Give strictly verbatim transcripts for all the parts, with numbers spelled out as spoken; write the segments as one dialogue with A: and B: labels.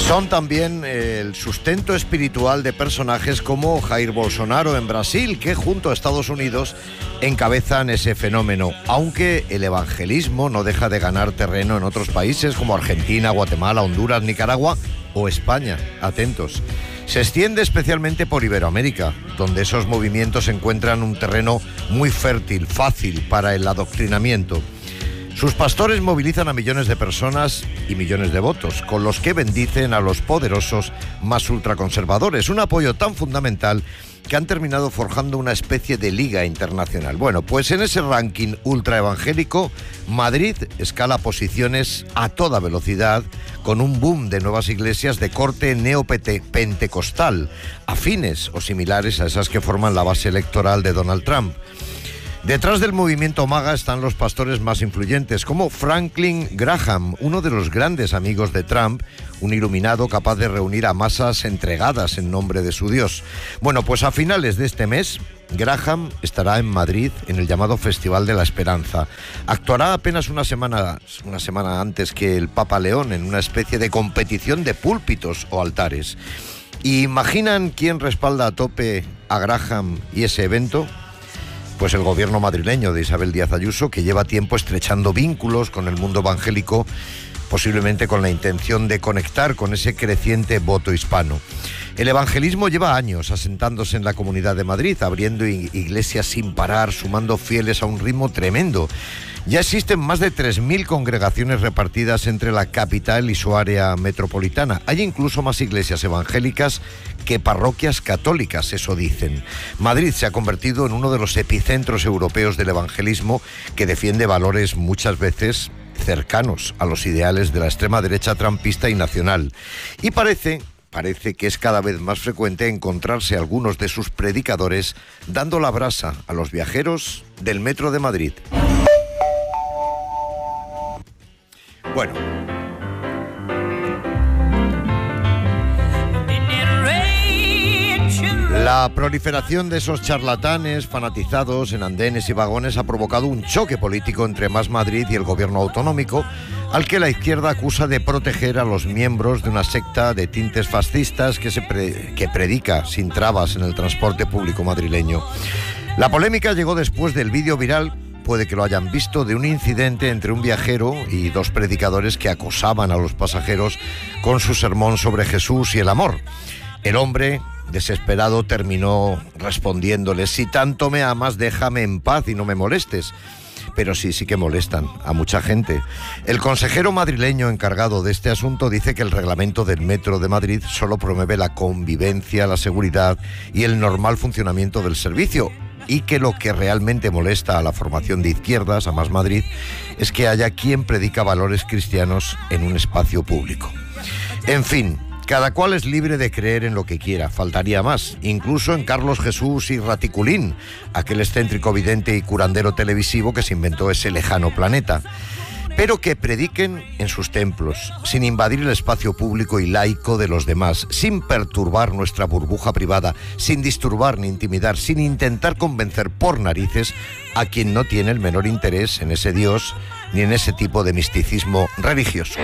A: Son también eh, el sustento espiritual de personajes como Jair Bolsonaro en Brasil, que junto a Estados Unidos encabezan ese fenómeno, aunque el evangelismo no deja de ganar terreno en otros países como Argentina, Guatemala, Honduras, Nicaragua o España. Atentos. Se extiende especialmente por Iberoamérica, donde esos movimientos encuentran un terreno muy fértil, fácil para el adoctrinamiento. Sus pastores movilizan a millones de personas y millones de votos, con los que bendicen a los poderosos más ultraconservadores. Un apoyo tan fundamental que han terminado forjando una especie de liga internacional. Bueno, pues en ese ranking ultraevangélico, Madrid escala posiciones a toda velocidad, con un boom de nuevas iglesias de corte neopentecostal, afines o similares a esas que forman la base electoral de Donald Trump. Detrás del movimiento MAGA están los pastores más influyentes, como Franklin Graham, uno de los grandes amigos de Trump, un iluminado capaz de reunir a masas entregadas en nombre de su Dios. Bueno, pues a finales de este mes, Graham estará en Madrid en el llamado Festival de la Esperanza. Actuará apenas una semana, una semana antes que el Papa León en una especie de competición de púlpitos o altares. ¿Y imaginan quién respalda a tope a Graham y ese evento? Pues el gobierno madrileño de Isabel Díaz Ayuso, que lleva tiempo estrechando vínculos con el mundo evangélico, posiblemente con la intención de conectar con ese creciente voto hispano. El evangelismo lleva años asentándose en la Comunidad de Madrid, abriendo iglesias sin parar, sumando fieles a un ritmo tremendo. Ya existen más de tres mil congregaciones repartidas entre la capital y su área metropolitana. Hay incluso más iglesias evangélicas que parroquias católicas, eso dicen. Madrid se ha convertido en uno de los epicentros europeos del evangelismo, que defiende valores muchas veces cercanos a los ideales de la extrema derecha trumpista y nacional. Y parece... Parece que es cada vez más frecuente encontrarse algunos de sus predicadores dando la brasa a los viajeros del metro de Madrid. Bueno. La proliferación de esos charlatanes fanatizados en andenes y vagones ha provocado un choque político entre Más Madrid y el gobierno autonómico, al que la izquierda acusa de proteger a los miembros de una secta de tintes fascistas que, se pre- que predica sin trabas en el transporte público madrileño. La polémica llegó después del vídeo viral, puede que lo hayan visto, de un incidente entre un viajero y dos predicadores que acosaban a los pasajeros con su sermón sobre Jesús y el amor. El hombre, desesperado, terminó respondiéndole: si tanto me amas, déjame en paz y no me molestes. Pero sí, sí que molestan a mucha gente. El consejero madrileño encargado de este asunto dice que el reglamento del Metro de Madrid solo promueve la convivencia, la seguridad y el normal funcionamiento del servicio, y que lo que realmente molesta a la formación de izquierdas, a Más Madrid, es que haya quien predica valores cristianos en un espacio público. En fin, cada cual es libre de creer en lo que quiera, faltaría más, incluso en Carlos Jesús y Raticulín, aquel excéntrico vidente y curandero televisivo que se inventó ese lejano planeta. Pero que prediquen en sus templos, sin invadir el espacio público y laico de los demás, sin perturbar nuestra burbuja privada, sin disturbar ni intimidar, sin intentar convencer por narices a quien no tiene el menor interés en ese Dios ni en ese tipo de misticismo religioso.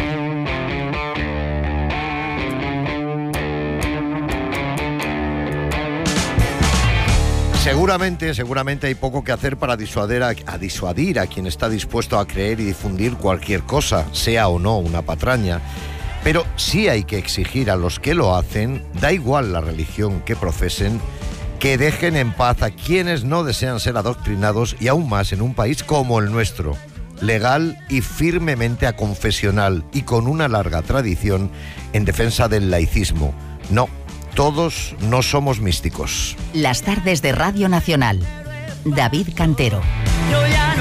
A: Seguramente, seguramente hay poco que hacer para disuadir a, a disuadir a quien está dispuesto a creer y difundir cualquier cosa, sea o no una patraña. Pero sí hay que exigir a los que lo hacen, da igual la religión que profesen, que dejen en paz a quienes no desean ser adoctrinados, y aún más en un país como el nuestro, legal y firmemente aconfesional y con una larga tradición en defensa del laicismo. No. Todos no somos místicos.
B: Las tardes de Radio Nacional. David Cantero.